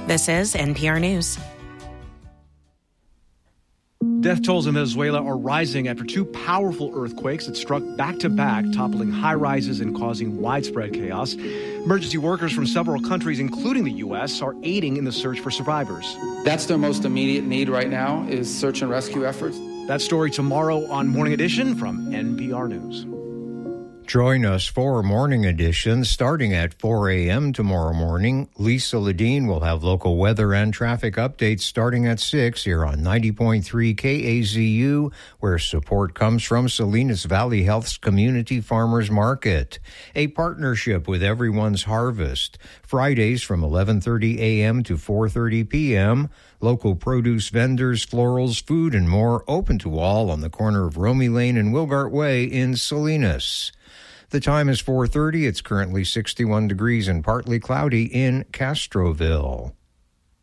This is NPR News. Death tolls in Venezuela are rising after two powerful earthquakes that struck back-to-back, toppling high-rises and causing widespread chaos. Emergency workers from several countries, including the U.S., are aiding in the search for survivors. That's their most immediate need right now, is search and rescue efforts. That story tomorrow on Morning Edition from NPR News. Join us for Morning Edition starting at 4 a.m. tomorrow morning. Lisa Ledeen will have local weather and traffic updates starting at 6 here on 90.3 KAZU, where support comes from Salinas Valley Health's Community Farmers Market, a partnership with Everyone's Harvest. Fridays from 11:30 a.m. to 4:30 p.m. Local produce vendors, florals, food, and more open to all on the corner of Romey Lane and Wilgart Way in Salinas. The time is 4:30. It's currently 61 degrees and partly cloudy in Castroville.